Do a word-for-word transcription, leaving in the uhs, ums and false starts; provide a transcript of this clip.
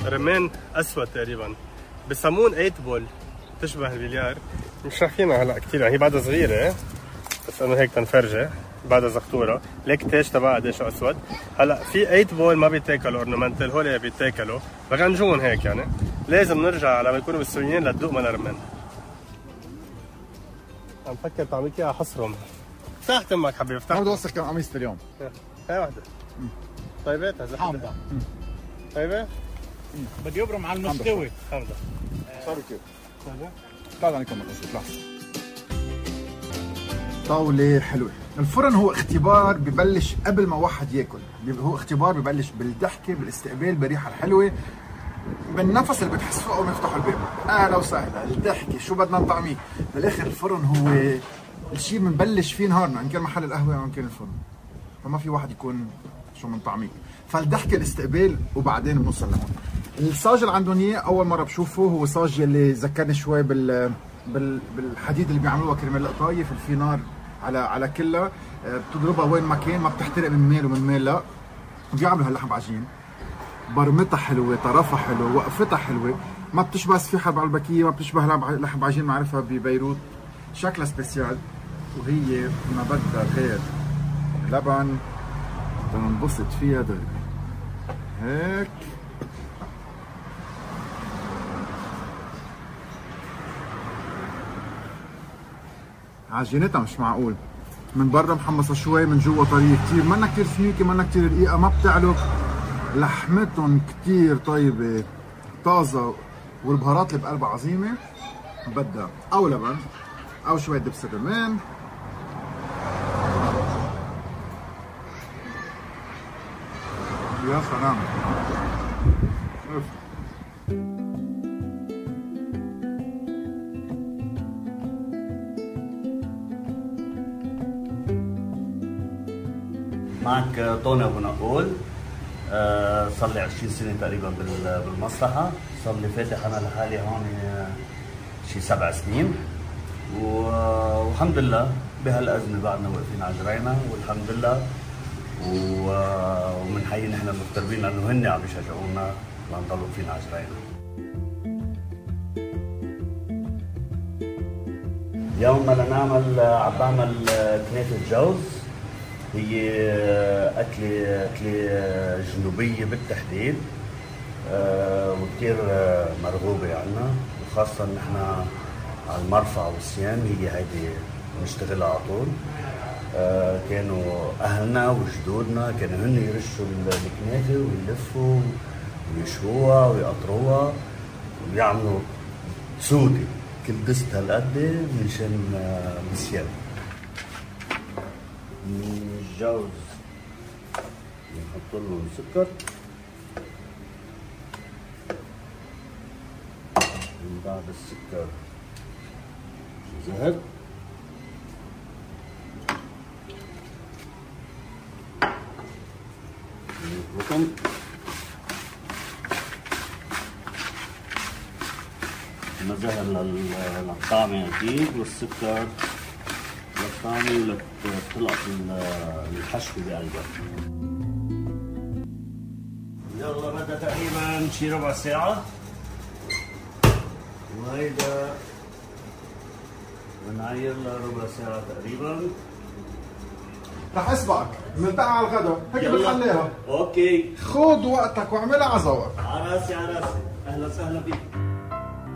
رمان اسود تقريبا، بسمون ثمانية بول تشبه البليار. مش شايفينها هلا كثير، يعني هي بعدها صغيره بس انه هيك تنفرجه بعدها زغطوره. ليك التاج تبعها قديش اسود. هلا في ثمانية بول ما بيتاكلوا اورنمنتال، هول بيتاكلوا بغنجون هيك. يعني لازم نرجع لما يكونوا بالسوريين لتدوق من رمان. عم فكر تعمل اياها حصرهم. افتح تمك حبيبي افتح. بدي اوسخ كم قميص اليوم. هاي وحده. طيبات هذا حامضه. طيبه؟ بدي يبرم على المستوي. حامضه. صاروا كيف؟ طلع عليكم مقصود. لحظه. طاولة حلوة. الفرن هو اختبار ببلش قبل ما واحد ياكل، هو اختبار ببلش بالضحكة، بالاستقبال، بالريحة الحلوة، بالنفس اللي بتحس اول ما يفتحوا الباب. اهلا وسهلا، الضحكة، شو بدنا نطعميه؟ بالاخر الفرن هو الشيء بنبلش فيه نهارنا، ان كان محل القهوة او ان كان الفرن. فما في واحد يكون شو بنطعميه. فالضحكة الاستقبال وبعدين بنوصل لهون. الصاج اللي عندهم اياه اول مرة بشوفه هو صاج اللي ذكرني شوي بال بالحديد اللي بيعملوها كرمال القطايف، في نار على على كلها، بتضربها وين ما كان، ما بتحترق من ميل ومن ميل لا. بيعملوا هاللحم بعجين، برمتها حلوه، طرفها حلو، وقفتها حلوه، ما بتشبه السفيحه بعلبكيه، ما بتشبه لحم بعجين معرفها ببيروت، شكلها سبيسيال. وهي ما بدها غير لبن تنبسط فيها دغري هيك. عجينتها مش معقول، من برا محمصه شوي، من جوا طريه كثير، منا كثير سميكه، منا كثير رقيقه، ما بتعلق. لحمتهم كثير طيبه طازه، والبهارات اللي بقلبها عظيمه. بدها او لبن او شويه دبس الرمان. يا سلام. معك طوني ابو نقول. أه صار لي عشرين سنه تقريبا بالمصلحه. صار لي فاتح انا لحالي هون شي سبع سنين، والحمد لله بهالازمه بعدنا واقفين على جرينا والحمد لله. وبنحيي نحن المغتربين لانه هن عم يشجعونا لنضل واقفين على جرينا. اليوم بدنا نعمل عم بعمل كنافه جوز. هي أكلة أكلة جنوبية بالتحديد، أه وكثير مرغوبة عنا، وخاصة نحن على المرفأ والسيان هي هيدي بنشتغلها على طول. أه كانوا أهلنا وجدودنا كانوا هن يرشوا الكنافة ويلفوا ويشووها ويقطروها ويعملوا سودة كل دست هالقد منشان مسيان. الجوز نحط له السكر، من بعد السكر زهر، نخلطهم. الزهر للطعمة أكيد، والسكر للطعمة ولتلقط الحشو بقلبها. يلا بدها تقريبا شي ربع ساعة، وهيدا بنعير لها ربع ساعة تقريبا. رح اسبقك، بنلتقي على الغدا، هيك بنخليها. اوكي. خذ وقتك واعملها على ذوقك. على راسي على راسي، اهلا وسهلا فيك.